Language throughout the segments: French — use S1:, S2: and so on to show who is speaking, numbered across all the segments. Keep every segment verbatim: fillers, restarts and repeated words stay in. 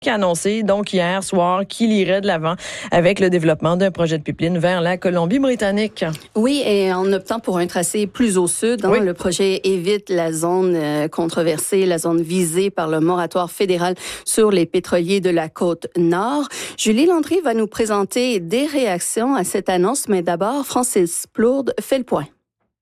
S1: qui a annoncé donc hier soir qu'il irait de l'avant avec le développement d'un projet de pipeline vers la Colombie-Britannique.
S2: Oui, et en optant pour un tracé plus au sud, hein,
S1: oui.
S2: le projet évite la zone euh, controversée, la zone visée par le moratoire fédéral sur les pétroliers de la côte nord. Julie Landry va nous présenter des réactions à cette annonce, mais d'abord, Francis Plourde fait le point.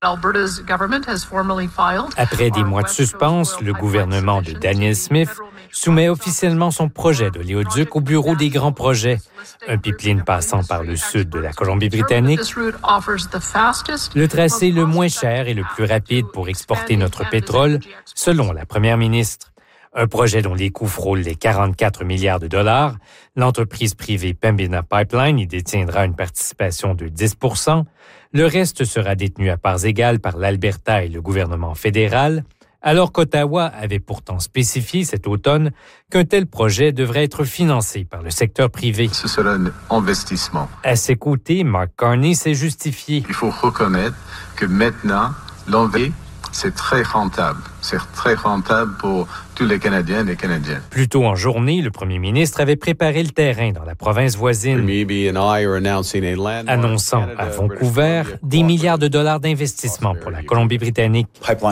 S3: Après des mois de suspense, le gouvernement de Daniel Smith soumet officiellement son projet d'oléoduc au bureau des grands projets, un pipeline passant par le sud de la Colombie-Britannique, le tracé le moins cher et le plus rapide pour exporter notre pétrole, selon la première ministre. Un projet dont les coûts frôlent les quarante-quatre milliards de dollars. L'entreprise privée Pembina Pipeline y détiendra une participation de dix pour cent. Le reste sera détenu à parts égales par l'Alberta et le gouvernement fédéral, alors qu'Ottawa avait pourtant spécifié cet automne qu'un tel projet devrait être financé par le secteur privé.
S4: Ce sera un investissement.
S3: À ses côtés, Mark Carney s'est justifié.
S4: Il faut reconnaître que maintenant, l'envie, c'est très rentable. C'est très rentable pour tous les Canadiens et les Canadiennes.
S3: Plus tôt en journée, le premier ministre avait préparé le terrain dans la province voisine, annonçant à Vancouver des milliards de dollars d'investissement pour la Colombie-Britannique.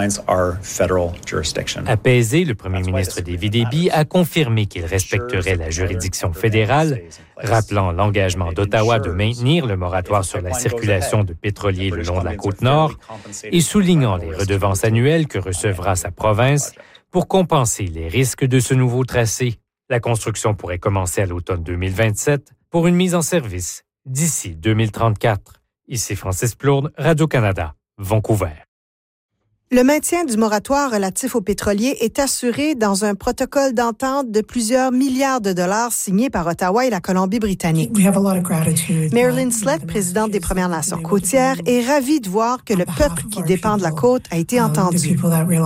S3: Apaisé, le premier ministre David Eby a confirmé qu'il respecterait la juridiction fédérale, rappelant l'engagement d'Ottawa de maintenir le moratoire sur la circulation de pétroliers le long de la côte nord et soulignant les redevances annuelles que recevra sa province pour compenser les risques de ce nouveau tracé. La construction pourrait commencer à l'automne deux mille vingt-sept pour une mise en service d'ici deux mille trente-quatre. Ici Francis Plourde, Radio-Canada, Vancouver.
S5: Le maintien du moratoire relatif aux pétroliers est assuré dans un protocole d'entente de plusieurs milliards de dollars signé par Ottawa et la Colombie-Britannique. Marilyn Slett, présidente des Premières Nations côtières, est ravie de voir que le peuple qui dépend de la côte a été entendu.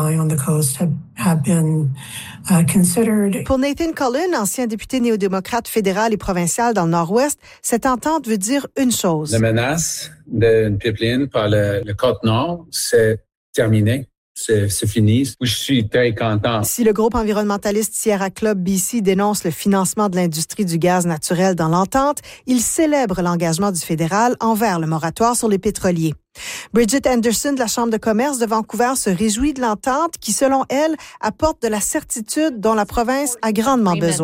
S5: Pour Nathan Cullen, ancien député néo-démocrate fédéral et provincial dans le Nord-Ouest, cette entente veut dire une chose.
S6: La menace d'une pipeline par le, le Côte-Nord, c'est terminé. C'est, c'est fini. Je suis très content.
S5: Si le groupe environnementaliste Sierra Club B C dénonce le financement de l'industrie du gaz naturel dans l'entente, il célèbre l'engagement du fédéral envers le moratoire sur les pétroliers. Bridget Anderson de la Chambre de commerce de Vancouver se réjouit de l'entente qui, selon elle, apporte de la certitude dont la province a grandement besoin.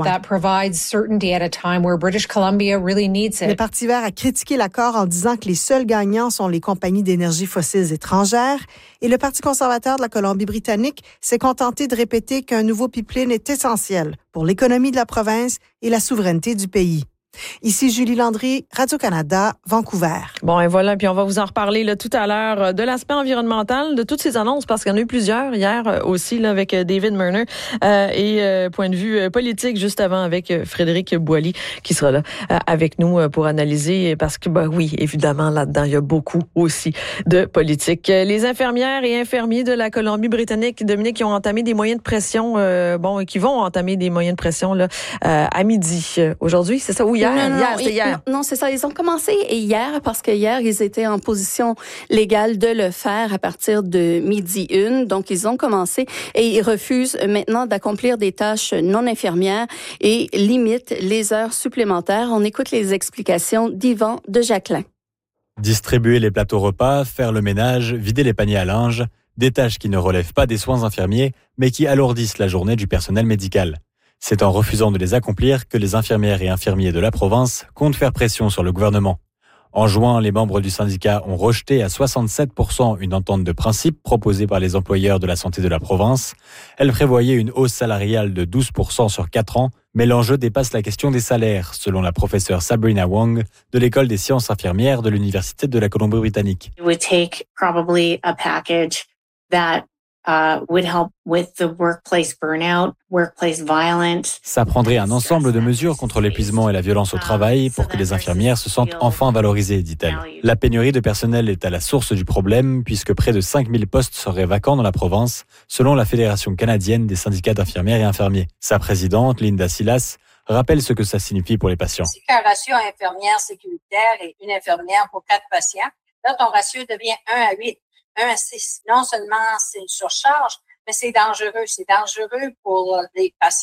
S5: Le Parti vert a critiqué l'accord en disant que les seuls gagnants sont les compagnies d'énergie fossiles étrangères et le Parti conservateur de la Colombie-Britannique s'est contenté de répéter qu'un nouveau pipeline est essentiel pour l'économie de la province et la souveraineté du pays. Ici Julie Landry, Radio-Canada, Vancouver.
S1: Bon, et voilà, puis on va vous en reparler là, tout à l'heure de l'aspect environnemental, de toutes ces annonces, parce qu'il y en a eu plusieurs hier aussi là, avec David Murner euh, et euh, point de vue politique juste avant avec Frédéric Boily qui sera là euh, avec nous pour analyser, parce que, ben oui, évidemment, là-dedans, il y a beaucoup aussi de politique. Les infirmières et infirmiers de la Colombie-Britannique, Dominique, qui ont entamé des moyens de pression, euh, bon, qui vont entamer des moyens de pression là euh, à midi. Aujourd'hui, c'est ça, ou hier?
S2: Non, non,
S1: hier,
S2: non,
S1: c'était hier.
S2: Non, non, c'est ça. Ils ont commencé hier parce que hier, ils étaient en position légale de le faire à partir de midi une. Donc, ils ont commencé et ils refusent maintenant d'accomplir des tâches non infirmières et limitent les heures supplémentaires. On écoute les explications d'Yvan de Jacquelin.
S7: Distribuer les plateaux repas, faire le ménage, vider les paniers à linge, des tâches qui ne relèvent pas des soins infirmiers, mais qui alourdissent la journée du personnel médical. C'est en refusant de les accomplir que les infirmières et infirmiers de la province comptent faire pression sur le gouvernement. En juin, les membres du syndicat ont rejeté à soixante-sept pour cent une entente de principe proposée par les employeurs de la santé de la province. Elle prévoyait une hausse salariale de douze pour cent sur quatre ans, mais l'enjeu dépasse la question des salaires, selon la professeure Sabrina Wong de l'École des sciences infirmières de l'Université de la Colombie-Britannique.
S8: It would take probably a package that Uh, would help with the workplace burnout, workplace violence.
S7: Ça prendrait un ensemble de mesures contre l'épuisement et la violence au travail pour que les infirmières se sentent enfin valorisées, dit-elle. La pénurie de personnel est à la source du problème puisque près de cinq mille postes seraient vacants dans la province, selon la Fédération canadienne des syndicats d'infirmières et infirmiers. Sa présidente, Linda Silas, rappelle ce que ça signifie pour les patients.
S9: Si un ratio infirmière sécuritaire et une infirmière pour quatre patients, là, ton ratio devient un à huit. un à six. Non seulement c'est une surcharge, mais c'est dangereux. C'est dangereux pour les patients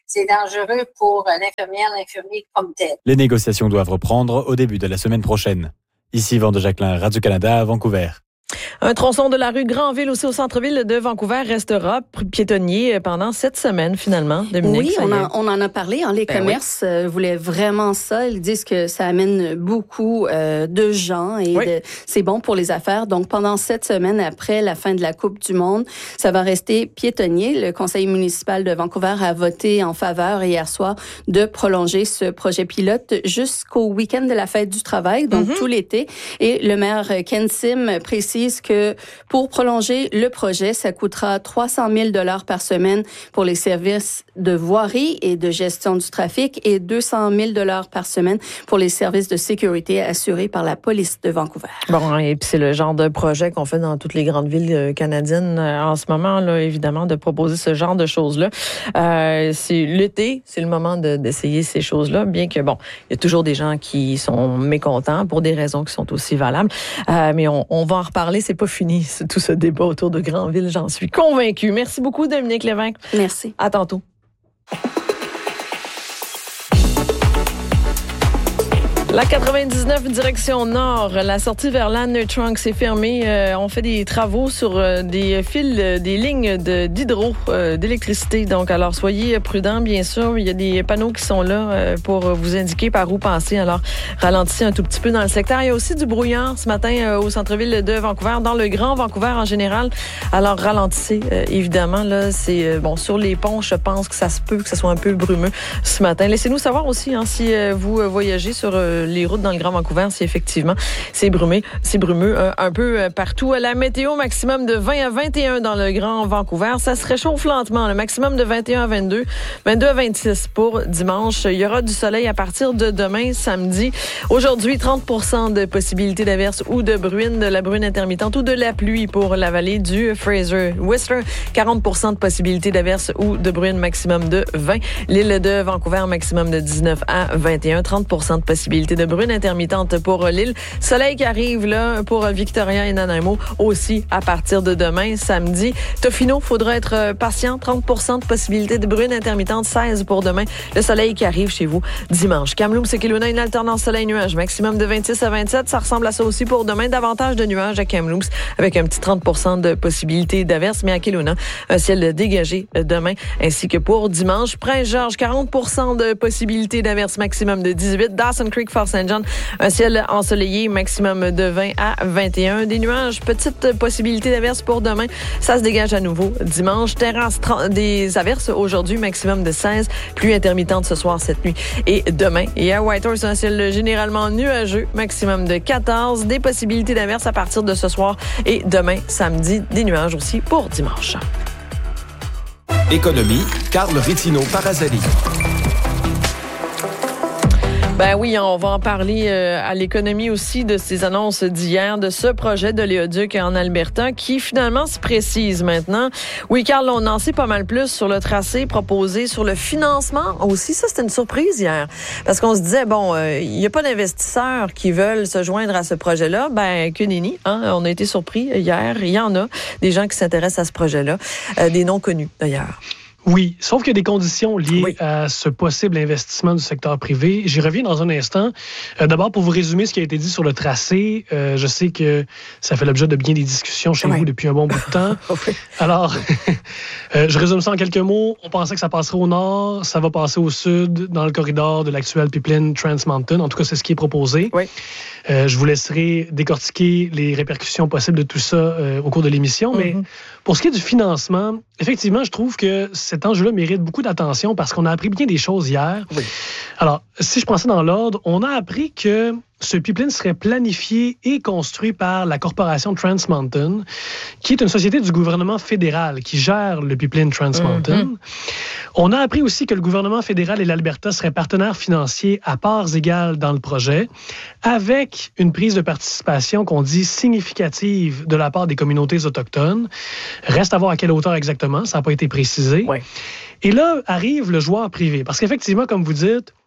S9: c'est dangereux pour l'infirmière, l'infirmier comme tel.
S7: Les négociations doivent reprendre au début de la semaine prochaine. Ici, Yvan de Jacquelin, Radio-Canada à Vancouver.
S1: Un tronçon de la rue Granville, aussi au centre-ville de Vancouver, restera piétonnier pendant cette semaine, finalement. Dominique,
S2: oui, on, a, on en a parlé. Hein, les ben commerces oui. euh, voulaient vraiment ça. Ils disent que ça amène beaucoup euh, de gens et oui. de, c'est bon pour les affaires. Donc, pendant cette semaine, après la fin de la Coupe du Monde, ça va rester piétonnier. Le conseil municipal de Vancouver a voté en faveur hier soir de prolonger ce projet pilote jusqu'au week-end de la fête du travail, donc mm-hmm. tout l'été. Et le maire Ken Sim précise que pour prolonger le projet, ça coûtera trois cent mille dollars par semaine pour les services de voirie et de gestion du trafic et deux cent mille dollars par semaine pour les services de sécurité assurés par la police de Vancouver.
S1: Bon, et puis c'est le genre de projet qu'on fait dans toutes les grandes villes canadiennes en ce moment, là, évidemment, de proposer ce genre de choses-là. Euh, c'est l'été, c'est le moment de, d'essayer ces choses-là, bien que, bon, il y a toujours des gens qui sont mécontents pour des raisons qui sont aussi valables. Euh, mais on, on va en reparler. C'est pas fini, tout ce débat autour de Granville, j'en suis convaincue. Merci beaucoup, Dominique Lévesque.
S2: Merci.
S1: À tantôt. La quatre-vingt-dix-neuf direction nord, la sortie vers Ladner Trunk s'est fermée. Euh, on fait des travaux sur euh, des fils, euh, des lignes de, d'hydro, euh, d'électricité. Donc, alors, soyez prudents, bien sûr. Il y a des panneaux qui sont là euh, pour vous indiquer par où passer. Alors, ralentissez un tout petit peu dans le secteur. Il y a aussi du brouillard ce matin euh, au centre-ville de Vancouver, dans le Grand Vancouver en général. Alors, ralentissez, euh, évidemment. Là, c'est euh, bon sur les ponts, je pense que ça se peut que ça soit un peu brumeux ce matin. Laissez-nous savoir aussi hein, si euh, vous euh, voyagez sur euh, les routes dans le Grand Vancouver, si effectivement c'est brumé, c'est brumeux euh, un peu euh, partout. La météo maximum de vingt à vingt et un dans le Grand Vancouver. Ça se réchauffe lentement. Le maximum de vingt et un à vingt-deux, vingt-deux à vingt-six pour dimanche. Il y aura du soleil à partir de demain, samedi. Aujourd'hui, trente pour cent de possibilité d'averse ou de bruine, de la bruine intermittente ou de la pluie pour la vallée du Fraser-Whistler. quarante pour cent de possibilité d'averse ou de bruine, maximum de vingt. L'île de Vancouver, maximum de dix-neuf à vingt et un. trente pour cent de possibilité de bruine intermittente pour l'île. Soleil qui arrive là pour Victoria et Nanaimo aussi à partir de demain, samedi. Tofino, faudra être patient. trente pour cent de possibilité de bruine intermittente, seize pour demain. Le soleil qui arrive chez vous dimanche. Kamloops et Kelowna, une alternance soleil-nuage. Maximum de vingt-six à vingt-sept. Ça ressemble à ça aussi pour demain. Davantage de nuages à Kamloops avec un petit trente pour cent de possibilité d'averse. Mais à Kelowna, un ciel dégagé demain ainsi que pour dimanche. Prince-Georges, quarante pour cent de possibilité d'averse. Maximum de dix-huit. Dawson Creek, Fort-Saint-John, un ciel ensoleillé, maximum de vingt à vingt et un. Des nuages, petite possibilité d'averse pour demain. Ça se dégage à nouveau dimanche. Terrasse, trente, des averses aujourd'hui, maximum de seize. Pluie intermittente ce soir, cette nuit et demain. Et à Whitehorse, un ciel généralement nuageux, maximum de quatorze. Des possibilités d'averse à partir de ce soir et demain, samedi. Des nuages aussi pour dimanche.
S10: Économie, Carl Rittino Parazali.
S1: Ben oui, on va en parler euh, à l'économie aussi de ces annonces d'hier, de ce projet de l'éoduc en Alberta qui finalement se précise maintenant. Oui, Carl, on en sait pas mal plus sur le tracé proposé, sur le financement aussi. Ça, c'était une surprise hier parce qu'on se disait, bon, il euh, n'y a pas d'investisseurs qui veulent se joindre à ce projet-là. Ben, que nenni, hein? On a été surpris hier. Il y en a des gens qui s'intéressent à ce projet-là, euh, des noms connus d'ailleurs.
S11: Oui, sauf qu'il y a des conditions liées
S1: oui.
S11: à ce possible investissement du secteur privé. J'y reviens dans un instant. Euh, d'abord, pour vous résumer ce qui a été dit sur le tracé, euh, je sais que ça fait l'objet de bien des discussions chez oui. vous depuis un bon bout de temps. oui. Alors, euh, je résume ça en quelques mots. On pensait que ça passerait au nord, ça va passer au sud, dans le corridor de l'actuelle pipeline Trans Mountain. En tout cas, c'est ce qui est proposé.
S1: Oui.
S11: Euh, je vous laisserai décortiquer les répercussions possibles de tout ça euh, au cours de l'émission. Mm-hmm. Mais pour ce qui est du financement, effectivement, je trouve que cet enjeu-là mérite beaucoup d'attention parce qu'on a appris bien des choses hier.
S1: Oui.
S11: Alors, si je prends ça dans l'ordre, on a appris que ce pipeline serait planifié et construit par la corporation Trans Mountain, qui est une société du gouvernement fédéral qui gère le pipeline Trans Mountain. Mm-hmm. On a appris aussi que le gouvernement fédéral et l'Alberta seraient partenaires financiers à parts égales dans le projet, avec une prise de participation qu'on dit significative de la part des communautés autochtones. Reste à voir à quelle hauteur exactement, ça n'a pas été précisé.
S1: Oui.
S11: Et là arrive le joueur privé, parce qu'effectivement, comme vous dites,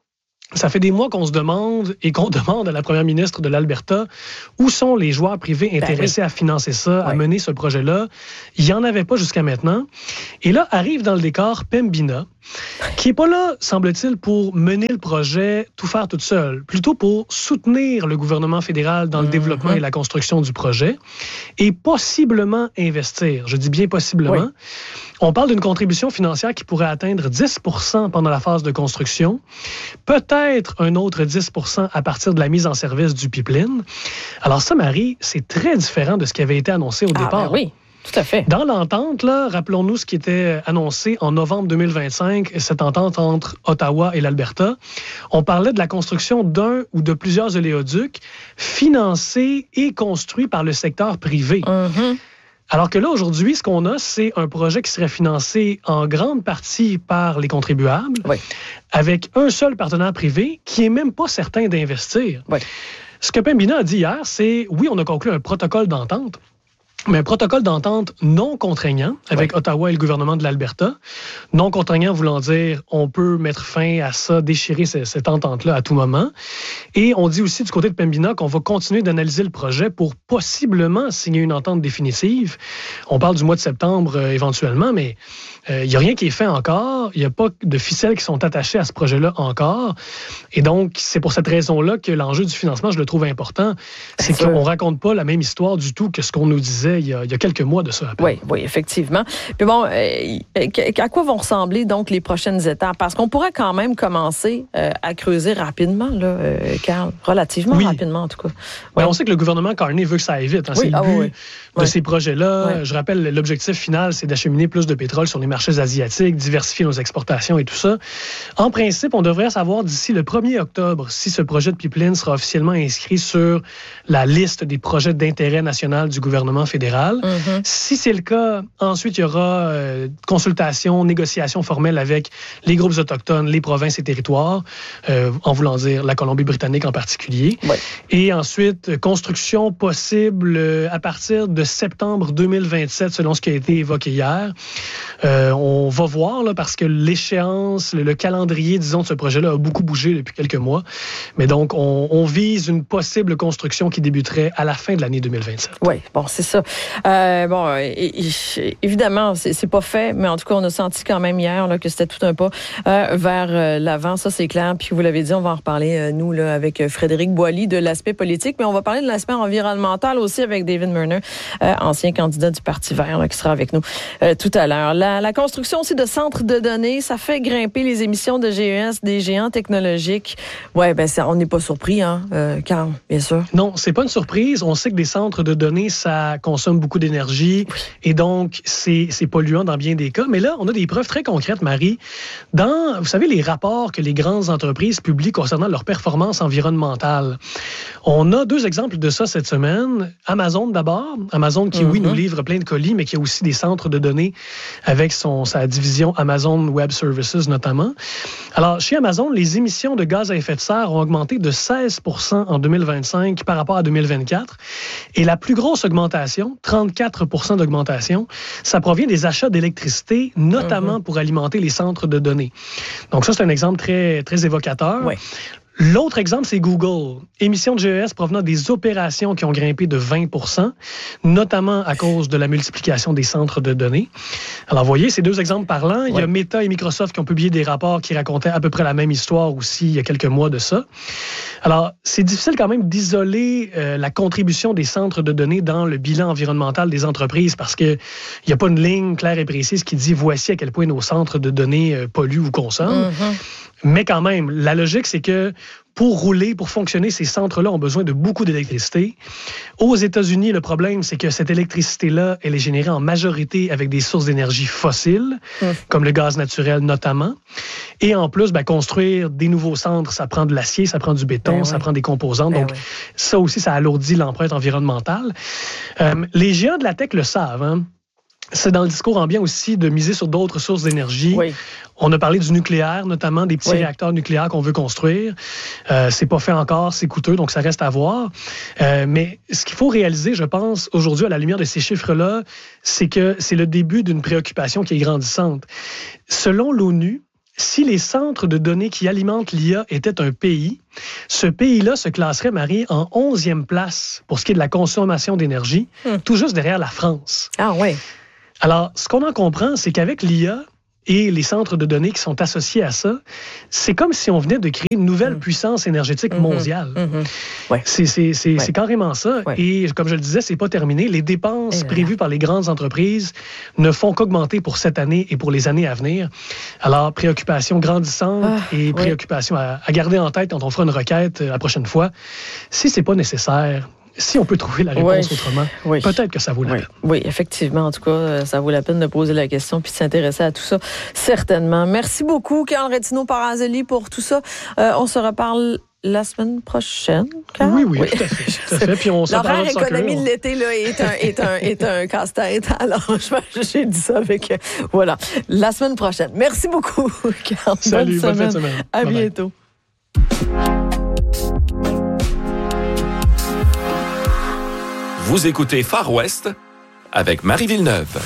S11: Ça fait des mois qu'on se demande et qu'on demande à la première ministre de l'Alberta où sont les joueurs privés intéressés ben oui. à financer ça, ouais. à mener ce projet-là. Il n'y en avait pas jusqu'à maintenant. Et là, arrive dans le décor Pembina, qui n'est pas là, semble-t-il, pour mener le projet, tout faire toute seule, plutôt pour soutenir le gouvernement fédéral dans le mm-hmm. développement et la construction du projet et possiblement investir. Je dis bien possiblement. Oui. On parle d'une contribution financière qui pourrait atteindre dix pour cent pendant la phase de construction, peut-être un autre dix pour cent à partir de la mise en service du pipeline. Alors ça, Marie, c'est très différent de ce qui avait été annoncé au
S1: ah,
S11: départ.
S1: Ben oui. Tout à fait.
S11: Dans l'entente, là, rappelons-nous ce qui était annoncé en novembre deux mille vingt-cinq, cette entente entre Ottawa et l'Alberta. On parlait de la construction d'un ou de plusieurs oléoducs financés et construits par le secteur privé.
S1: Mm-hmm.
S11: Alors que là, aujourd'hui, ce qu'on a, c'est un projet qui serait financé en grande partie par les contribuables,
S1: oui.
S11: avec un seul partenaire privé qui n'est même pas certain d'investir.
S1: Oui.
S11: Ce que Pembina a dit hier, c'est, oui, on a conclu un protocole d'entente, mais un protocole d'entente non contraignant avec oui. Ottawa et le gouvernement de l'Alberta. Non contraignant voulant dire on peut mettre fin à ça, déchirer cette, cette entente-là à tout moment. Et on dit aussi du côté de Pembina qu'on va continuer d'analyser le projet pour possiblement signer une entente définitive. On parle du mois de septembre euh, éventuellement, mais il euh, n'y a rien qui est fait encore. Il n'y a pas de ficelles qui sont attachées à ce projet-là encore. Et donc, c'est pour cette raison-là que l'enjeu du financement, je le trouve important. C'est qu'on ne raconte pas la même histoire du tout que ce qu'on nous disait il y a, il y a quelques mois de ça.
S1: Oui, oui, effectivement. Puis bon, euh, à quoi vont ressembler donc les prochaines étapes? Parce qu'on pourrait quand même commencer euh, à creuser rapidement, là, euh, Carl, relativement
S11: oui.
S1: rapidement en tout cas.
S11: Ouais. On sait que le gouvernement Carney veut que ça aille vite. Hein.
S1: Oui,
S11: c'est
S1: ah,
S11: le but
S1: oui.
S11: de
S1: oui.
S11: ces projets-là.
S1: Oui.
S11: Je rappelle, l'objectif final, c'est d'acheminer plus de pétrole sur les marchés asiatiques, diversifier nos exportations et tout ça. En principe, on devrait savoir d'ici le premier octobre si ce projet de pipeline sera officiellement inscrit sur la liste des projets d'intérêt national du gouvernement fédéral.
S1: Mm-hmm.
S11: Si c'est le cas, ensuite, il y aura euh, consultation, négociation formelle avec les groupes autochtones, les provinces et territoires, euh, en voulant dire la Colombie-Britannique en particulier.
S1: Oui.
S11: Et ensuite, construction possible euh, à partir de septembre deux mille vingt-sept, selon ce qui a été évoqué hier. Euh, on va voir, là, parce que l'échéance, le, le calendrier, disons, de ce projet-là a beaucoup bougé depuis quelques mois. Mais donc, on, on vise une possible construction qui débuterait à la fin de l'année deux mille vingt-sept.
S1: Oui, bon, c'est ça. Euh, bon, et, et, évidemment, c'est, c'est pas fait, mais en tout cas, on a senti quand même hier là, que c'était tout un pas euh, vers euh, l'avant, ça c'est clair. Puis vous l'avez dit, on va en reparler, euh, nous, là, avec Frédéric Boily, de l'aspect politique, mais on va parler de l'aspect environnemental aussi avec David Murner, euh, ancien candidat du Parti vert, là, qui sera avec nous euh, tout à l'heure. La, la construction aussi de centres de données, ça fait grimper les émissions de G E S des géants technologiques. Ouais, ben ça, on n'est pas surpris, hein, euh, Carl, bien sûr.
S11: Non, c'est pas une surprise. On sait que des centres de données, ça consomme beaucoup d'énergie
S1: oui.
S11: et donc c'est, c'est polluant dans bien des cas. Mais là, on a des preuves très concrètes, Marie. Dans, vous savez, les rapports que les grandes entreprises publient concernant leur performance environnementale. On a deux exemples de ça cette semaine. Amazon d'abord. Amazon qui, mm-hmm. oui, nous livre plein de colis, mais qui a aussi des centres de données avec son, sa division Amazon Web Services notamment. Alors, chez Amazon, les émissions de gaz à effet de serre ont augmenté de seize pour cent en deux mille vingt-cinq par rapport à deux mille vingt-quatre. Et la plus grosse augmentation, trente-quatre pour cent d'augmentation, ça provient des achats d'électricité, notamment mm-hmm. pour alimenter les centres de données. Donc ça, c'est un exemple très, très évocateur.
S1: Oui.
S11: L'autre exemple, c'est Google. Émissions de G E S provenant des opérations qui ont grimpé de vingt pour cent, notamment à cause de la multiplication des centres de données. Alors, vous voyez, ces deux exemples parlants. Ouais. Il y a Meta et Microsoft qui ont publié des rapports qui racontaient à peu près la même histoire aussi il y a quelques mois de ça. Alors, c'est difficile quand même d'isoler euh, la contribution des centres de données dans le bilan environnemental des entreprises parce qu'il n'y a pas une ligne claire et précise qui dit voici à quel point nos centres de données euh, polluent ou consomment. Mm-hmm. Mais quand même, la logique, c'est que pour rouler, pour fonctionner, ces centres-là ont besoin de beaucoup d'électricité. Aux États-Unis, le problème, c'est que cette électricité-là, elle est générée en majorité avec des sources d'énergie fossiles, mmh. comme le gaz naturel notamment. Et en plus, ben, construire des nouveaux centres, ça prend de l'acier, ça prend du béton, ben ça oui. prend des composants. Ben Donc, oui. ça aussi, ça alourdit l'empreinte environnementale. Euh, les géants de la tech le savent, hein. C'est dans le discours ambiant aussi de miser sur d'autres sources d'énergie.
S1: Oui.
S11: On a parlé du nucléaire, notamment des petits
S1: oui.
S11: réacteurs nucléaires qu'on veut construire. Euh, c'est pas fait encore, c'est coûteux, donc ça reste à voir. Euh, mais ce qu'il faut réaliser, je pense, aujourd'hui, à la lumière de ces chiffres-là, c'est que c'est le début d'une préoccupation qui est grandissante. Selon l'ONU, si les centres de données qui alimentent l'I A étaient un pays, ce pays-là se classerait, Marie, en onzième place pour ce qui est de la consommation d'énergie, hum. tout juste derrière la France.
S1: Ah ouais.
S11: Alors, ce qu'on en comprend, c'est qu'avec l'I A et les centres de données qui sont associés à ça, c'est comme si on venait de créer une nouvelle mmh. puissance énergétique mmh. mondiale. Mmh. Ouais. C'est, c'est, c'est, ouais. c'est carrément ça. Ouais. Et comme je le disais, c'est pas terminé. Les dépenses prévues par les grandes entreprises ne font qu'augmenter pour cette année et pour les années à venir. Alors, préoccupation grandissante ah, et préoccupation ouais. à, à garder en tête quand on fera une requête la prochaine fois. Si c'est pas nécessaire, si on peut trouver la réponse oui. autrement, oui. peut-être que ça vaut la
S1: oui.
S11: peine.
S1: Oui, effectivement. En tout cas, ça vaut la peine de poser la question puis de s'intéresser à tout ça, certainement. Merci beaucoup, Carl Retino-Parasoli, pour tout ça. Euh, on se reparle la semaine prochaine, Carl?
S11: Oui, oui, oui, tout à fait. Tout à fait. Puis on
S1: L'horaire économie de l'été là, est un, est un, est un casse-tête. Alors, j'ai dit ça avec... Voilà, la semaine prochaine. Merci beaucoup, Carl.
S11: Salut, bonne,
S1: bonne
S11: semaine.
S1: semaine. À bye bientôt.
S10: Vous écoutez Far West avec Marie Villeneuve.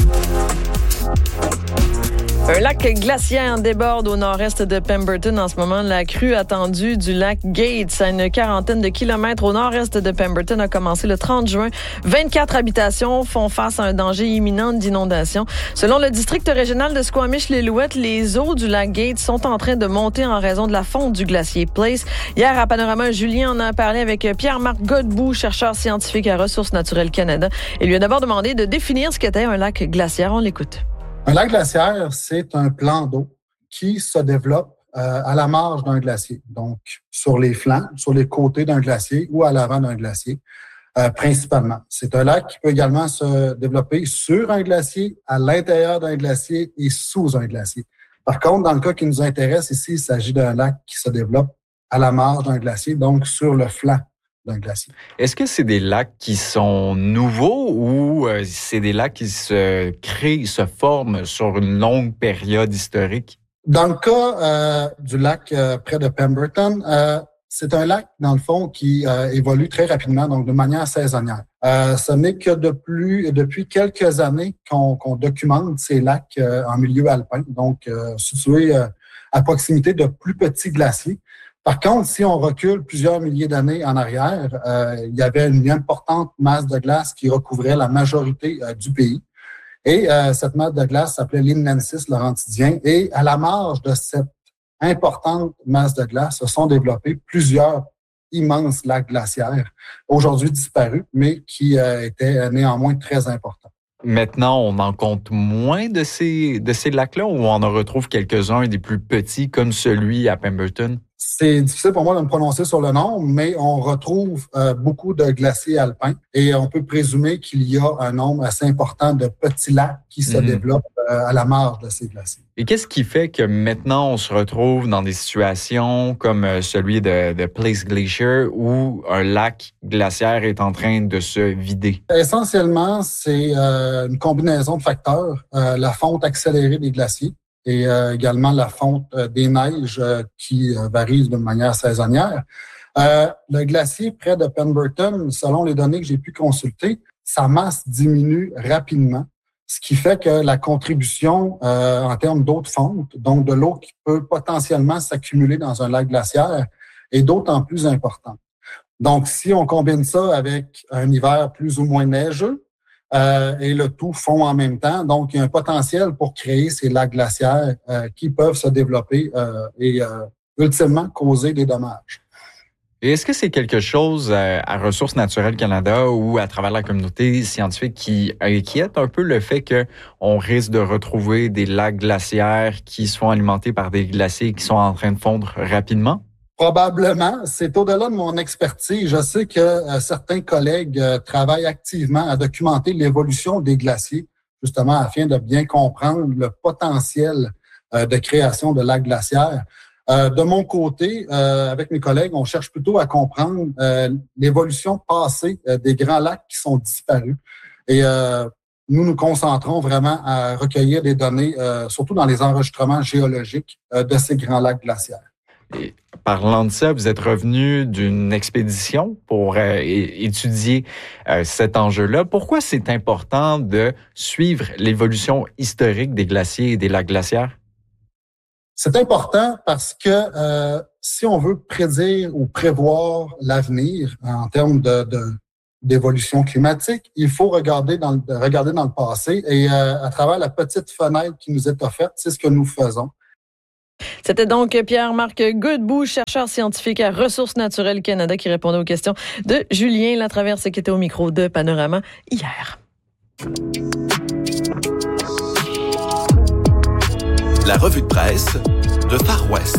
S1: Un lac glaciaire déborde au nord-est de Pemberton en ce moment. La crue attendue du lac Gates, à une quarantaine de kilomètres au nord-est de Pemberton, a commencé le trente juin. vingt-quatre habitations font face à un danger imminent d'inondation. Selon le district régional de Squamish-Lillooet, les eaux du lac Gates sont en train de monter en raison de la fonte du glacier Place. Hier, à Panorama, Julien en a parlé avec Pierre-Marc Godbout, chercheur scientifique à Ressources naturelles Canada, et lui a d'abord demandé de définir ce qu'était un lac glaciaire. On l'écoute.
S12: Un lac glaciaire, c'est un plan d'eau qui se développe euh, à la marge d'un glacier, donc sur les flancs, sur les côtés d'un glacier ou à l'avant d'un glacier, euh, principalement. C'est un lac qui peut également se développer sur un glacier, à l'intérieur d'un glacier et sous un glacier. Par contre, dans le cas qui nous intéresse ici, il s'agit d'un lac qui se développe à la marge d'un glacier, donc sur le flanc d'un glacier.
S13: Est-ce que c'est des lacs qui sont nouveaux ou euh, c'est des lacs qui se créent, se forment sur une longue période historique?
S12: Dans le cas euh, du lac euh, près de Pemberton, euh, c'est un lac, dans le fond, qui euh, évolue très rapidement, donc de manière saisonnière. Euh, ce n'est que de plus, depuis quelques années qu'on, qu'on documente ces lacs euh, en milieu alpin, donc euh, situés euh, à proximité de plus petits glaciers. Par contre, si on recule plusieurs milliers d'années en arrière, euh, il y avait une importante masse de glace qui recouvrait la majorité euh, du pays. Et euh, cette masse de glace s'appelait l'Innensis laurentidien. Et à la marge de cette importante masse de glace se sont développés plusieurs immenses lacs glaciaires, aujourd'hui disparus, mais qui euh, étaient néanmoins très importants.
S13: Maintenant, on en compte moins de ces, de ces lacs-là ou on en retrouve quelques-uns des plus petits comme celui à Pemberton?
S12: C'est difficile pour moi de me prononcer sur le nombre, mais on retrouve euh, beaucoup de glaciers alpins et on peut présumer qu'il y a un nombre assez important de petits lacs qui se mmh. développent euh, à la marge de ces glaciers.
S13: Et qu'est-ce qui fait que maintenant on se retrouve dans des situations comme celui de, de Place Glacier où un lac glaciaire est en train de se vider?
S12: Essentiellement, c'est euh, une combinaison de facteurs. Euh, la fonte accélérée des glaciers, et euh, également la fonte euh, des neiges euh, qui euh, varie de manière saisonnière. Euh, le glacier près de Pemberton, selon les données que j'ai pu consulter, sa masse diminue rapidement, ce qui fait que la contribution euh, en termes d'eau de fonte, donc de l'eau qui peut potentiellement s'accumuler dans un lac glaciaire, est d'autant plus importante. Donc, si on combine ça avec un hiver plus ou moins neigeux, Euh, et le tout fond en même temps. Donc, il y a un potentiel pour créer ces lacs glaciaires euh, qui peuvent se développer euh, et euh, ultimement causer des dommages.
S13: Et est-ce que c'est quelque chose euh, à Ressources naturelles Canada ou à travers la communauté scientifique qui inquiète un peu le fait qu'on risque de retrouver des lacs glaciaires qui sont alimentés par des glaciers qui sont en train de fondre rapidement?
S12: Probablement. C'est au-delà de mon expertise. Je sais que euh, certains collègues euh, travaillent activement à documenter l'évolution des glaciers, justement afin de bien comprendre le potentiel euh, de création de lacs glaciaires. Euh, de mon côté, euh, avec mes collègues, on cherche plutôt à comprendre euh, l'évolution passée euh, des grands lacs qui sont disparus. Et euh, nous nous concentrons vraiment à recueillir des données, euh, surtout dans les enregistrements géologiques euh, de ces grands lacs glaciaires.
S13: Et parlant de ça, vous êtes revenu d'une expédition pour euh, étudier euh, cet enjeu-là. Pourquoi c'est important de suivre l'évolution historique des glaciers et des lacs glaciaires?
S12: C'est important parce que euh, si on veut prédire ou prévoir l'avenir en termes de, de d'évolution climatique, il faut regarder dans le, regarder dans le passé et euh, à travers la petite fenêtre qui nous est offerte, c'est ce que nous faisons.
S1: C'était donc Pierre-Marc Godbout, chercheur scientifique à Ressources naturelles Canada, qui répondait aux questions de Julien Latraverse, qui était au micro de Panorama hier.
S10: La revue de presse de Far West.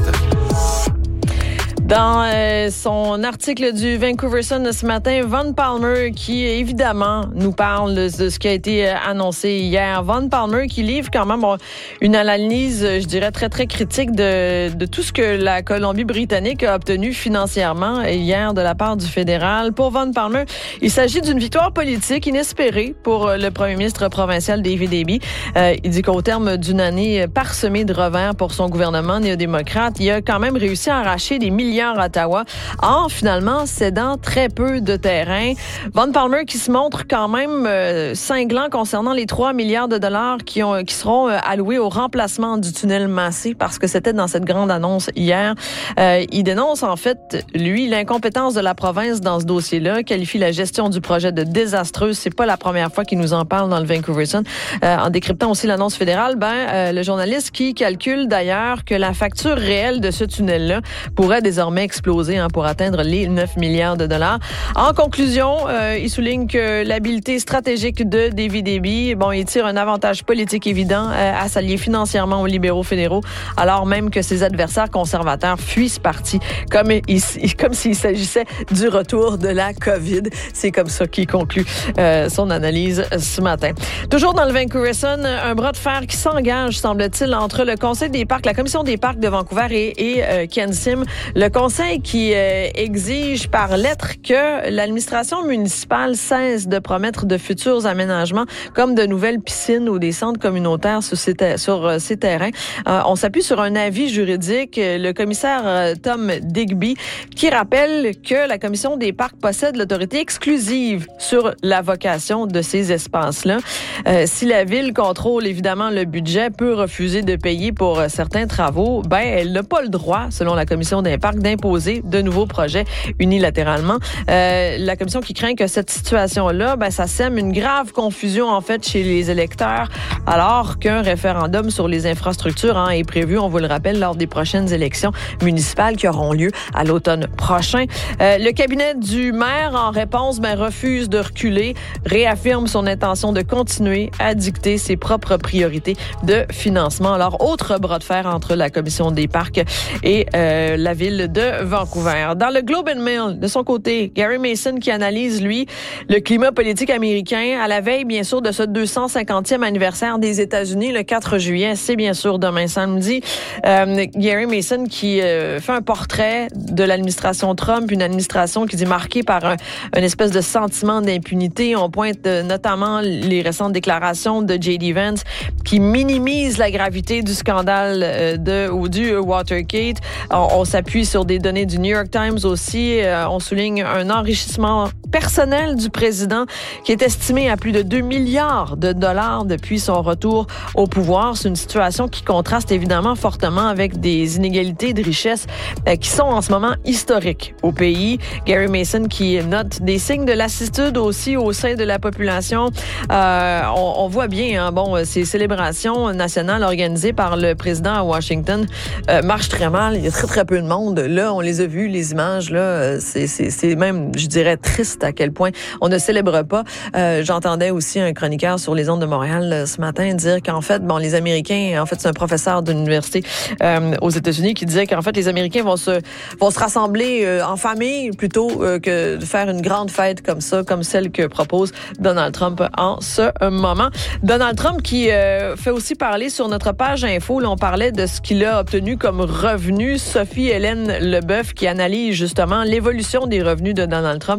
S1: Dans euh, son article du Vancouver Sun de ce matin, Vaughn Palmer, qui évidemment nous parle de, de ce qui a été annoncé hier. Vaughn Palmer qui livre quand même bon, une analyse, je dirais, très, très critique de, de tout ce que la Colombie-Britannique a obtenu financièrement hier de la part du fédéral. Pour Vaughn Palmer, il s'agit d'une victoire politique inespérée pour le premier ministre provincial David Eby. Euh, il dit qu'au terme d'une année parsemée de revers pour son gouvernement néo-démocrate, il a quand même réussi à arracher des milliards à Ottawa en finalement cédant très peu de terrain. Vaughn Palmer qui se montre quand même euh, cinglant concernant les trois milliards de dollars qui, ont, qui seront euh, alloués au remplacement du tunnel Massé, parce que c'était dans cette grande annonce hier. Euh, il dénonce en fait, lui, l'incompétence de la province dans ce dossier-là, qualifie la gestion du projet de désastreuse. C'est pas la première fois qu'il nous en parle dans le Vancouver Sun. Euh, en décryptant aussi l'annonce fédérale, ben, euh, le journaliste qui calcule d'ailleurs que la facture réelle de ce tunnel-là pourrait désormais exploser hein, pour atteindre les neuf milliards de dollars. En conclusion, euh, il souligne que l'habileté stratégique de David Eby, bon, il tire un avantage politique évident euh, à s'allier financièrement aux libéraux fédéraux, alors même que ses adversaires conservateurs fuient ce parti, comme, il, comme s'il s'agissait du retour de la COVID. C'est comme ça qu'il conclut euh, son analyse ce matin. Toujours dans le Vancouver Sun, un bras de fer qui s'engage, semble-t-il, entre le Conseil des parcs, la Commission des parcs de Vancouver et, et euh, Ken Sim. Le conseil qui euh, exige par lettre que l'administration municipale cesse de promettre de futurs aménagements comme de nouvelles piscines ou des centres communautaires sur ces, ter- sur, euh, ces terrains. Euh, on s'appuie sur un avis juridique, le commissaire euh, Tom Digby, qui rappelle que la Commission des parcs possède l'autorité exclusive sur la vocation de ces espaces-là. Euh, si la ville contrôle évidemment le budget, peut refuser de payer pour euh, certains travaux, ben elle n'a pas le droit, selon la Commission des parcs, d'imposer de nouveaux projets unilatéralement. Euh, la commission qui craint que cette situation-là, ben, ça sème une grave confusion en fait chez les électeurs, alors qu'un référendum sur les infrastructures hein, est prévu, on vous le rappelle, lors des prochaines élections municipales qui auront lieu à l'automne prochain. Euh, le cabinet du maire, en réponse, ben, refuse de reculer, réaffirme son intention de continuer à dicter ses propres priorités de financement. Alors, autre bras de fer entre la commission des parcs et euh, la ville de Vancouver. Dans le Globe and Mail, de son côté, Gary Mason qui analyse, lui, le climat politique américain à la veille, bien sûr, de ce deux cent cinquantième anniversaire des États-Unis, le quatre juillet. C'est bien sûr demain samedi. Euh, Gary Mason qui euh, fait un portrait de l'administration Trump, une administration qui dit marquée par un, une espèce de sentiment d'impunité. On pointe euh, notamment les récentes déclarations de J D Vance qui minimise la gravité du scandale euh, de ou du Watergate. On, on s'appuie sur des données du New York Times aussi. Euh, on souligne un enrichissement personnel du président qui est estimé à plus de deux milliards de dollars depuis son retour au pouvoir. C'est une situation qui contraste évidemment fortement avec des inégalités de richesse euh, qui sont en ce moment historiques au pays. Gary Mason qui note des signes de lassitude aussi au sein de la population. Euh, on, on voit bien, hein, bon, ces célébrations nationales organisées par le président à Washington euh, marchent très mal. Il y a très, très peu de monde. Là, on les a vus, les images, là, c'est, c'est, c'est même, je dirais, triste à quel point on ne célèbre pas. Euh, j'entendais aussi un chroniqueur sur les ondes de Montréal euh, ce matin dire qu'en fait, bon, les Américains, en fait, c'est un professeur d'université euh, aux États-Unis qui disait qu'en fait, les Américains vont se vont se rassembler euh, en famille plutôt euh, que de faire une grande fête comme ça, comme celle que propose Donald Trump en ce moment. Donald Trump qui euh, fait aussi parler sur notre page info, là, on parlait de ce qu'il a obtenu comme revenu. Sophie Hélène Leboeuf qui analyse justement l'évolution des revenus de Donald Trump depuis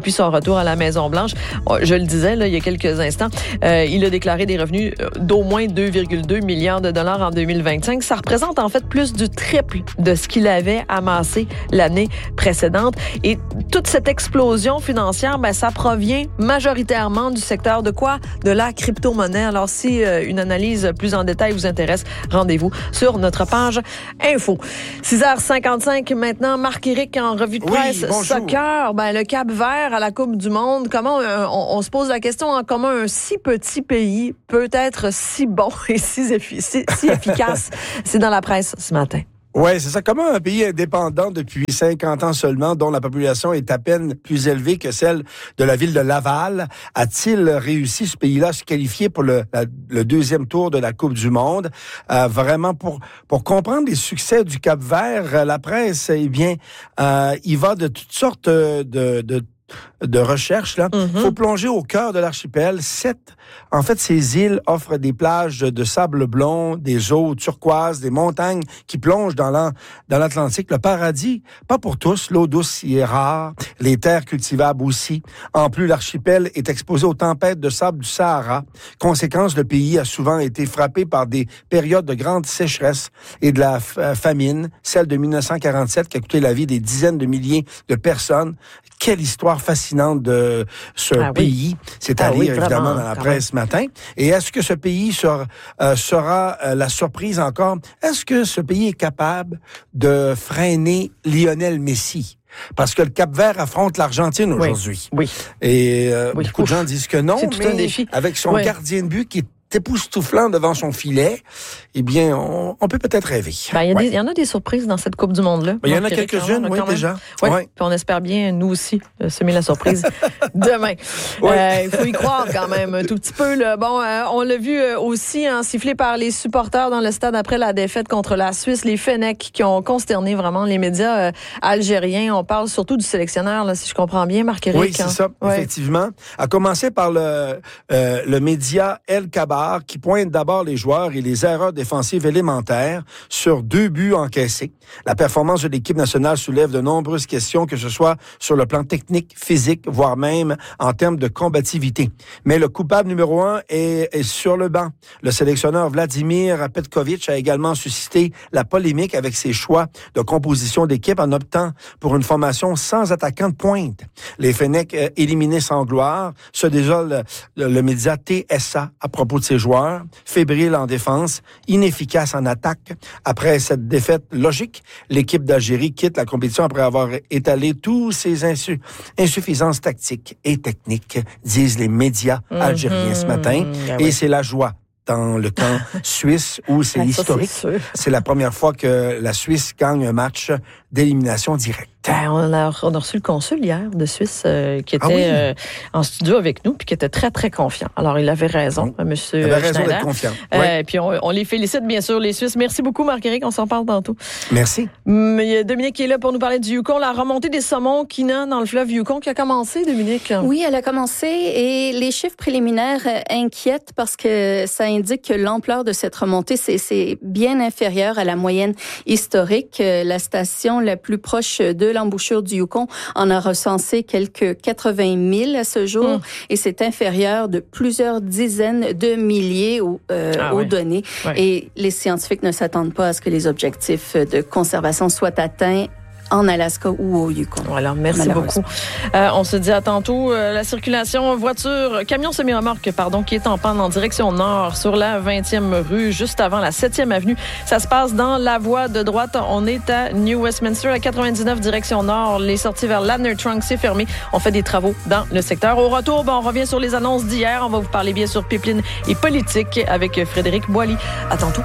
S1: depuis son retour à la Maison-Blanche. Je le disais là, il y a quelques instants, euh, il a déclaré des revenus d'au moins deux virgule deux milliards de dollars en deux mille vingt-cinq. Ça représente en fait plus du triple de ce qu'il avait amassé l'année précédente. Et toute cette explosion financière, ben, ça provient majoritairement du secteur de quoi? De la crypto-monnaie. Alors, si euh, une analyse plus en détail vous intéresse, rendez-vous sur notre page info. six heures cinquante-cinq maintenant. Marc-Éric en revue de presse.
S14: Oui, bonjour.
S1: Soccer, ben, le Cap-Vert à la Coupe du Monde. Comment euh, on, on se pose la question en comment un si petit pays peut être si bon et si, effi- si, si efficace? C'est dans la presse ce matin.
S14: Oui, c'est ça. Comment un pays indépendant depuis cinquante ans seulement, dont la population est à peine plus élevée que celle de la ville de Laval, a-t-il réussi, ce pays-là, à se qualifier pour le, la, le deuxième tour de la Coupe du Monde? Euh, vraiment, pour pour comprendre les succès du Cap-Vert, la presse, eh bien, euh, il va de toutes sortes de... de de recherche, là. Mm-hmm. Faut plonger au cœur de l'archipel. Sept, en fait, ces îles offrent des plages de sable blond, des eaux turquoises, des montagnes qui plongent dans, l'an, dans l'Atlantique. Le paradis, pas pour tous. L'eau douce y est rare. Les terres cultivables aussi. En plus, l'archipel est exposé aux tempêtes de sable du Sahara. Conséquence, le pays a souvent été frappé par des périodes de grande sécheresse et de la f- famine. Celle de dix-neuf cent quarante-sept qui a coûté la vie des dizaines de milliers de personnes. Quelle histoire fascinante de ce ah pays. Oui. C'est à ah lire, oui, évidemment, dans la presse ce matin. Et est-ce que ce pays sera, euh, sera euh, la surprise encore? Est-ce que ce pays est capable de freiner Lionel Messi? Parce que le Cap-Vert affronte l'Argentine aujourd'hui.
S1: Oui. oui.
S14: Et euh, oui. beaucoup de gens disent que non,
S1: c'est tout
S14: mais
S1: un défi.
S14: Avec son oui. gardien de but qui est époustouflant devant son filet, eh bien, on, on peut peut-être rêver.
S1: Ben, il y,
S14: ouais.
S1: y en a des surprises dans cette Coupe du Monde-là.
S14: Ben, il y en a quelques-unes, oui, déjà.
S1: Oui, ouais. Puis on espère bien, nous aussi, euh, semer la surprise demain. Il ouais. euh, faut y croire quand même un tout petit peu. Là. Bon, euh, on l'a vu euh, aussi hein, sifflé par les supporters dans le stade après la défaite contre la Suisse, les Fennecs qui ont consterné vraiment les médias euh, algériens. On parle surtout du sélectionneur, là, si je comprends bien, Marc-Éric.
S14: Oui, c'est hein? ça, ouais. effectivement. À commencer par le, euh, le média El Kabar, qui pointe d'abord les joueurs et les erreurs défensives élémentaires sur deux buts encaissés. La performance de l'équipe nationale soulève de nombreuses questions, que ce soit sur le plan technique, physique, voire même en termes de combativité. Mais le coupable numéro un est, est sur le banc. Le sélectionneur Vladimir Petkovic a également suscité la polémique avec ses choix de composition d'équipe en optant pour une formation sans attaquant de pointe. Les Fennecs euh, éliminés sans gloire se désole le, le média T S A à propos de ses joueurs, fébriles en défense, inefficaces en attaque. Après cette défaite logique, l'équipe d'Algérie quitte la compétition après avoir étalé tous ses insu- insuffisances tactiques et techniques, disent les médias mm-hmm. algériens ce matin. Ah, et oui. c'est la joie dans le camp suisse où c'est ah, historique. Ça, c'est, c'est la première fois que la Suisse gagne un match d'élimination directe.
S1: Ben, on, a, on a reçu le consul hier de Suisse euh, qui était ah oui. euh, en studio avec nous puis qui était très, très confiant. Alors, il avait raison,
S14: mmh.
S1: monsieur
S14: Il avait raison
S1: Schneider.
S14: d'être confiant.
S1: Euh,
S14: ouais.
S1: Puis, on, on les félicite, bien sûr, les Suisses. Merci beaucoup, Marc-Éric. On s'en parle tantôt.
S14: Merci.
S1: Mais il y a Dominique qui est là pour nous parler du Yukon. La remontée des saumons Kina dans le fleuve Yukon qui a commencé, Dominique?
S2: Oui, elle a commencé et les chiffres préliminaires inquiètent parce que ça indique que l'ampleur de cette remontée, c'est, c'est bien inférieur à la moyenne historique. La station la plus proche de l'embouchure du Yukon en a recensé quelques quatre-vingt mille à ce jour mmh. et c'est inférieur de plusieurs dizaines de milliers aux, euh, ah, aux ouais. données. Ouais. Et les scientifiques ne s'attendent pas à ce que les objectifs de conservation soient atteints en Alaska ou au Yukon.
S1: Alors, merci beaucoup. Euh, on se dit à tantôt. Euh, la circulation voiture, camion semi-remorque, pardon, qui est en panne en direction nord sur la vingtième rue, juste avant la septième avenue. Ça se passe dans la voie de droite. On est à New Westminster, à quatre-vingt-dix-neuf, direction nord. Les sorties vers Ladner Trunk, c'est fermé. On fait des travaux dans le secteur. Au retour, ben, on revient sur les annonces d'hier. On va vous parler bien sûr pipeline et politique avec Frédéric Boily. À tantôt.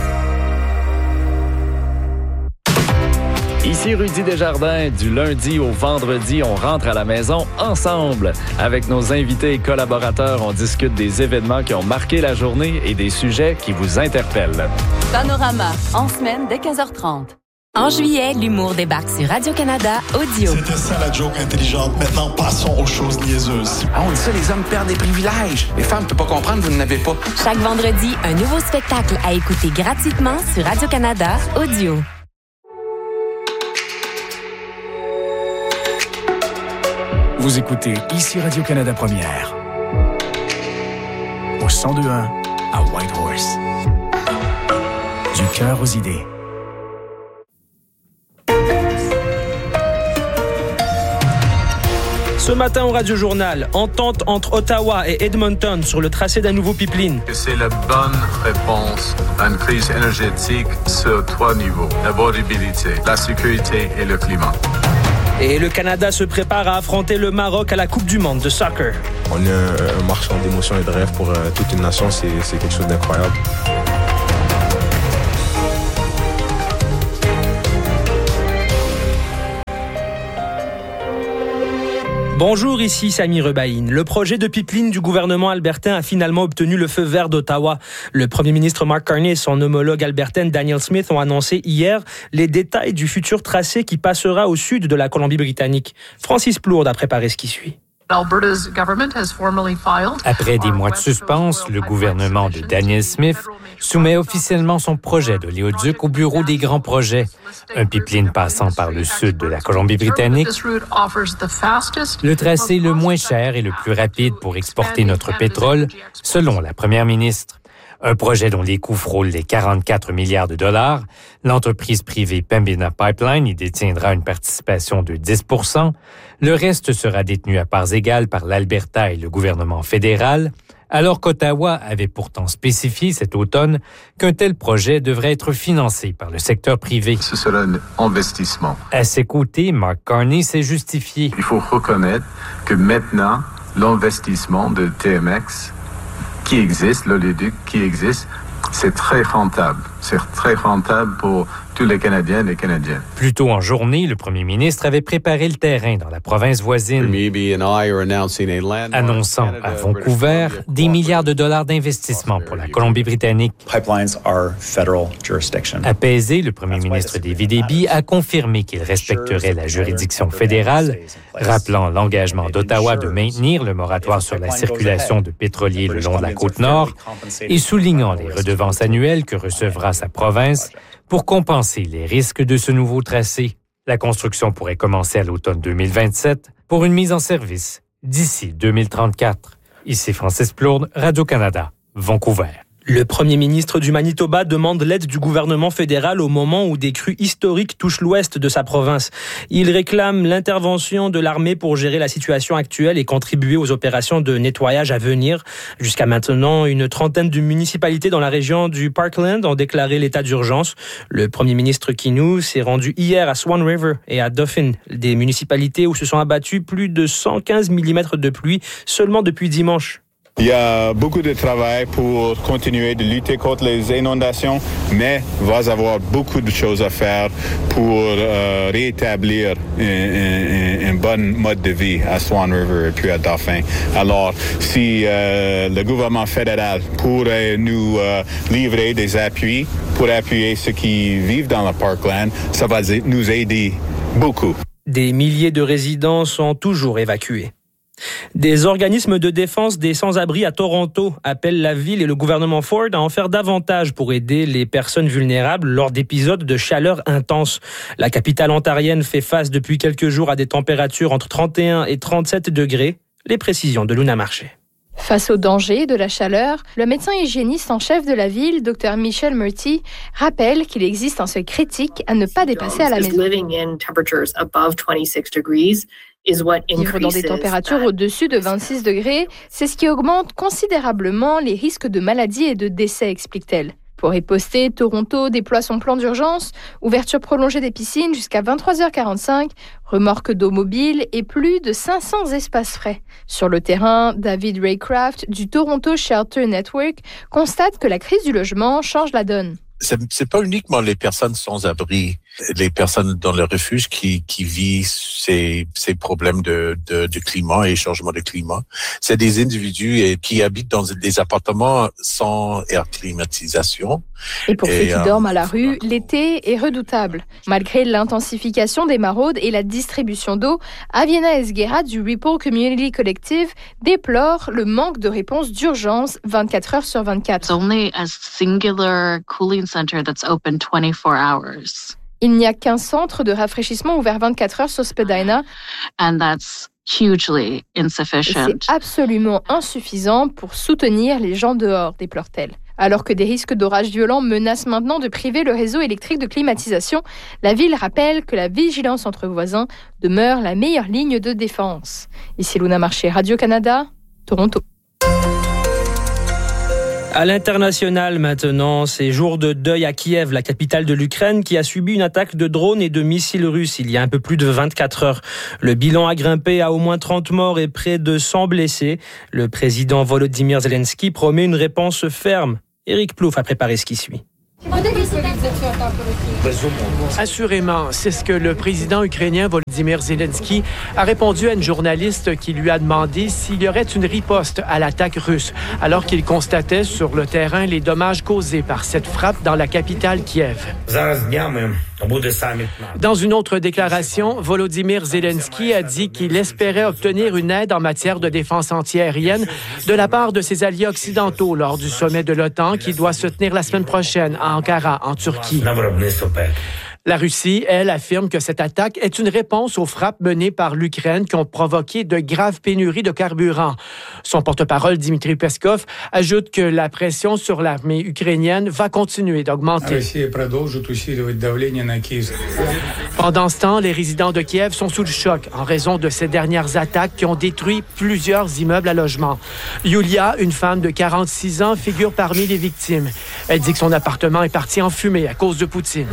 S15: Ici Rudy Desjardins. Du lundi au vendredi, on rentre à la maison ensemble. Avec nos invités et collaborateurs, on discute des événements qui ont marqué la journée et des sujets qui vous interpellent.
S16: Panorama, en semaine dès quinze heures trente. En juillet, l'humour débarque sur Radio-Canada Audio.
S17: C'était ça la joke intelligente. Maintenant, passons aux choses niaiseuses.
S18: Ah, on dit ça, les hommes perdent des privilèges. Les femmes ne peuvent pas comprendre, vous n'en avez pas.
S16: Chaque vendredi, un nouveau spectacle à écouter gratuitement sur Radio-Canada Audio.
S19: Vous écoutez ici Radio-Canada Première. Au cent deux point un à Whitehorse. Du cœur aux idées.
S20: Ce matin au Radio Journal, entente entre Ottawa et Edmonton sur le tracé d'un nouveau pipeline.
S4: C'est la bonne réponse à une crise énergétique sur trois niveaux. L'abordabilité, la sécurité et le climat.
S20: Et le Canada se prépare à affronter le Maroc à la Coupe du monde de soccer.
S21: On est un, un marchand d'émotions et de rêves pour euh, toute une nation, c'est, c'est quelque chose d'incroyable.
S20: Bonjour, ici Sami Rebaïn. Le projet de pipeline du gouvernement albertain a finalement obtenu le feu vert d'Ottawa. Le premier ministre Mark Carney et son homologue albertaine Danielle Smith ont annoncé hier les détails du futur tracé qui passera au sud de la Colombie-Britannique. Francis Plourde a préparé ce qui suit.
S3: Après des mois de suspense, le gouvernement de Danielle Smith soumet officiellement son projet d'oléoduc au bureau des grands projets, un pipeline passant par le sud de la Colombie-Britannique, le tracé le moins cher et le plus rapide pour exporter notre pétrole, selon la première ministre. Un projet dont les coûts frôlent les quarante-quatre milliards de dollars. L'entreprise privée Pembina Pipeline y détiendra une participation de dix pour cent. Le reste sera détenu à parts égales par l'Alberta et le gouvernement fédéral, alors qu'Ottawa avait pourtant spécifié cet automne qu'un tel projet devrait être financé par le secteur privé.
S4: Ce sera un investissement.
S3: À ses côtés, Mark Carney s'est justifié.
S4: Il faut reconnaître que maintenant, l'investissement de T M X qui existe, l'oléoduc qui existe, c'est très rentable. C'est très rentable pour tous les Canadiens et les Canadiennes.
S3: Plus tôt en journée, le premier ministre avait préparé le terrain dans la province voisine, annonçant à Vancouver des milliards de dollars d'investissement pour la Colombie-Britannique. Apaisé, le premier ministre David Eby a confirmé qu'il respecterait la juridiction fédérale, rappelant l'engagement d'Ottawa de maintenir le moratoire sur la circulation de pétroliers le long de la Côte-Nord et soulignant les redevances annuelles que recevra sa province pour compenser les risques de ce nouveau tracé. La construction pourrait commencer à l'automne deux mille vingt-sept pour une mise en service d'ici deux mille trente-quatre. Ici Francis Plourde, Radio-Canada, Vancouver.
S20: Le premier ministre du Manitoba demande l'aide du gouvernement fédéral au moment où des crues historiques touchent l'ouest de sa province. Il réclame l'intervention de l'armée pour gérer la situation actuelle et contribuer aux opérations de nettoyage à venir. Jusqu'à maintenant, une trentaine de municipalités dans la région du Parkland ont déclaré l'état d'urgence. Le premier ministre Kinou s'est rendu hier à Swan River et à Dauphin, des municipalités où se sont abattus plus de cent quinze millimètres de pluie seulement depuis dimanche.
S22: Il y a beaucoup de travail pour continuer de lutter contre les inondations, mais il va y avoir beaucoup de choses à faire pour euh, rétablir un, un, un bon mode de vie à Swan River et puis à Dauphin. Alors, si euh, le gouvernement fédéral pourrait nous euh, livrer des appuis pour appuyer ceux qui vivent dans le Parkland, ça va nous aider beaucoup.
S20: Des milliers de résidents sont toujours évacués. Des organismes de défense des sans-abri à Toronto appellent la ville et le gouvernement Ford à en faire davantage pour aider les personnes vulnérables lors d'épisodes de chaleur intense. La capitale ontarienne fait face depuis quelques jours à des températures entre trente et un et trente-sept degrés. Les précisions de Luna Marché.
S23: Face au danger de la chaleur, le médecin hygiéniste en chef de la ville, Dr Michel Murty, rappelle qu'il existe un seuil critique à ne pas dépasser à la maison. Vivre dans des températures au-dessus de vingt-six degrés, c'est ce qui augmente considérablement les risques de maladies et de décès, explique-t-elle. Pour riposter, Toronto déploie son plan d'urgence, ouverture prolongée des piscines jusqu'à vingt-trois heures quarante-cinq, remorques d'eau mobile et plus de cinq cents espaces frais. Sur le terrain, David Raycraft du Toronto Shelter Network constate que la crise du logement change la donne.
S24: C'est, c'est pas uniquement les personnes sans abri, les personnes dans le refuge qui, qui vivent ces, ces problèmes de, de, de climat et changement de climat. C'est des individus qui habitent dans des appartements sans air climatisation.
S23: Et pour et, ceux qui euh, dorment à la rue, l'été est redoutable. Malgré l'intensification des maraudes et la distribution d'eau, Aviana Esguerra du Ripple Community Collective déplore le manque de réponses d'urgence vingt-quatre heures sur vingt-quatre.
S25: Only a singular cooling center that's open twenty-four hours.
S23: Il n'y a qu'un centre de rafraîchissement ouvert vingt-quatre heures sur Spadina.
S25: And that's hugely insufficient.
S23: Et c'est absolument insuffisant pour soutenir les gens dehors, déplore-t-elle. Alors que des risques d'orages violents menacent maintenant de priver le réseau électrique de climatisation, la ville rappelle que la vigilance entre voisins demeure la meilleure ligne de défense. Ici Luna Marché, Radio-Canada, Toronto.
S20: À l'international maintenant, c'est jour de deuil à Kiev, la capitale de l'Ukraine, qui a subi une attaque de drones et de missiles russes il y a un peu plus de vingt-quatre heures. Le bilan a grimpé à au moins trente morts et près de cent blessés. Le président Volodymyr Zelensky promet une réponse ferme. Éric Plouffe a préparé ce qui suit.
S5: Assurément, c'est ce que le président ukrainien Volodymyr Zelensky a répondu à une journaliste qui lui a demandé s'il y aurait une riposte à l'attaque russe, alors qu'il constatait sur le terrain les dommages causés par cette frappe dans la capitale Kiev. Dans une autre déclaration, Volodymyr Zelensky a dit qu'il espérait obtenir une aide en matière de défense antiaérienne de la part de ses alliés occidentaux lors du sommet de l'OTAN qui doit se tenir la semaine prochaine à Ankara, en Turquie. La Russie, elle, affirme que cette attaque est une réponse aux frappes menées par l'Ukraine qui ont provoqué de graves pénuries de carburant. Son porte-parole, Dmitry Peskov, ajoute que la pression sur l'armée ukrainienne va continuer d'augmenter. Pendant ce temps, les résidents de Kiev sont sous le choc en raison de ces dernières attaques qui ont détruit plusieurs immeubles à logement. Yulia, une femme de quarante-six ans, figure parmi les victimes. Elle dit que son appartement est parti en fumée à cause de Poutine.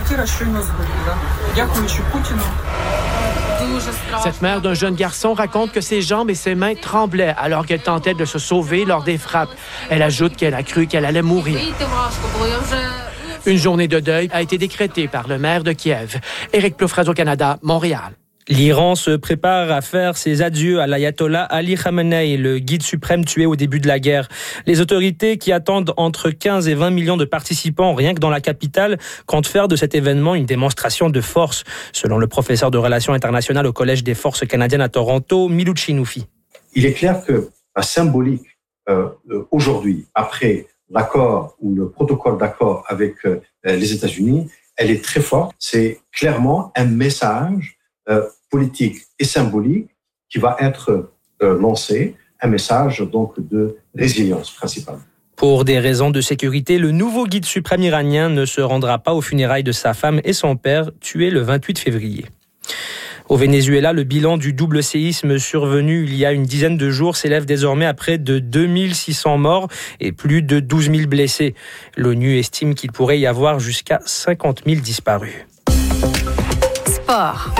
S5: Cette mère d'un jeune garçon raconte que ses jambes et ses mains tremblaient alors qu'elle tentait de se sauver lors des frappes. Elle ajoute qu'elle a cru qu'elle allait mourir. Une journée de deuil a été décrétée par le maire de Kiev. Éric Plouffe, Radio-Canada, Montréal.
S20: L'Iran se prépare à faire ses adieux à l'ayatollah Ali Khamenei, le guide suprême tué au début de la guerre. Les autorités qui attendent entre quinze et vingt millions de participants, rien que dans la capitale, comptent faire de cet événement une démonstration de force, selon le professeur de relations internationales au Collège des forces canadiennes à Toronto, Milou Chinoufi.
S6: Il est clair que la symbolique euh, aujourd'hui, après l'accord ou le protocole d'accord avec euh, les États-Unis, elle est très forte. C'est clairement un message euh, politique et symbolique qui va être euh, lancé, un message donc de résilience principalement.
S20: Pour des raisons de sécurité, le nouveau guide suprême iranien ne se rendra pas aux funérailles de sa femme et son père, tués le vingt-huit février. Au Venezuela, le bilan du double séisme survenu il y a une dizaine de jours s'élève désormais à près de deux mille six cents morts et plus de douze mille blessés. L'ONU estime qu'il pourrait y avoir jusqu'à cinquante mille disparus.
S16: Sport.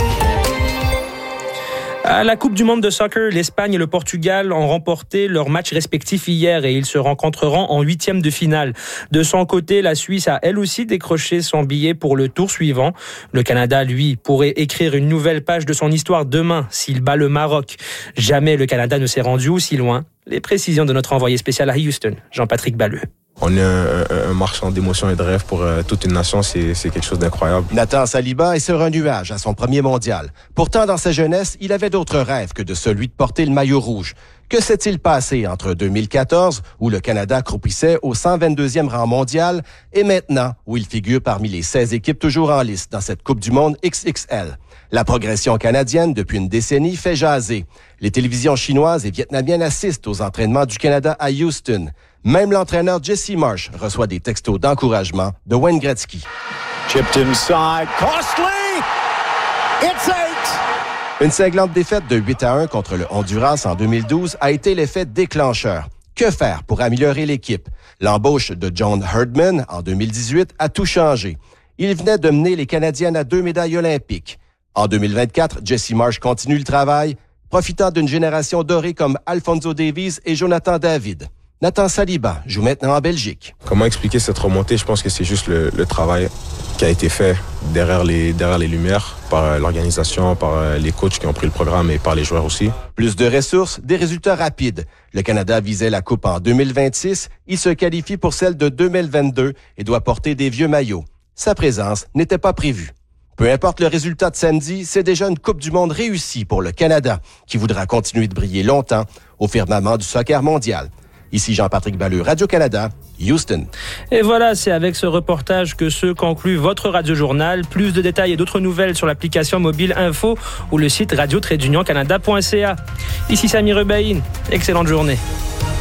S20: À la Coupe du monde de soccer, l'Espagne et le Portugal ont remporté leurs matchs respectifs hier et ils se rencontreront en huitième de finale. De son côté, la Suisse a elle aussi décroché son billet pour le tour suivant. Le Canada, lui, pourrait écrire une nouvelle page de son histoire demain s'il bat le Maroc. Jamais le Canada ne s'est rendu aussi loin. Les précisions de notre envoyé spécial à Houston, Jean-Patrick Balleux.
S21: On est un, un, un marchand d'émotions et de rêves pour euh, toute une nation, c'est, c'est quelque chose d'incroyable.
S7: Nathan Saliba est sur un nuage à son premier mondial. Pourtant, dans sa jeunesse, il avait d'autres rêves que de celui de porter le maillot rouge. Que s'est-il passé entre deux mille quatorze, où le Canada croupissait au cent vingt-deuxième rang mondial, et maintenant, où il figure parmi les seize équipes toujours en lice dans cette Coupe du monde X X L? La progression canadienne, depuis une décennie, fait jaser. Les télévisions chinoises et vietnamiennes assistent aux entraînements du Canada à Houston. Même l'entraîneur Jesse Marsh reçoit des textos d'encouragement de Wayne Gretzky.
S8: Chipped inside, costly! It's eight!
S7: Une cinglante défaite de huit à un contre le Honduras en deux mille douze a été l'effet déclencheur. Que faire pour améliorer l'équipe? L'embauche de John Herdman en deux mille dix-huit a tout changé. Il venait de mener les Canadiennes à deux médailles olympiques. En deux mille vingt-quatre, Jesse Marsh continue le travail, profitant d'une génération dorée comme Alphonso Davies et Jonathan David. Nathan Saliba joue maintenant en Belgique.
S21: Comment expliquer cette remontée? Je pense que c'est juste le, le travail qui a été fait derrière les, derrière les lumières par l'organisation, par les coachs qui ont pris le programme et par les joueurs aussi.
S7: Plus de ressources, des résultats rapides. Le Canada visait la Coupe en deux mille vingt-six. Il se qualifie pour celle de deux mille vingt-deux et doit porter des vieux maillots. Sa présence n'était pas prévue. Peu importe le résultat de samedi, c'est déjà une Coupe du monde réussie pour le Canada, qui voudra continuer de briller longtemps au firmament du soccer mondial. Ici Jean-Patrick Balleux, Radio-Canada, Houston.
S20: Et voilà, c'est avec ce reportage que se conclut votre Radio-Journal. Plus de détails et d'autres nouvelles sur l'application mobile Info ou le site radio tiret union canada point c a. Ici Sami Rebaïn. Excellente journée.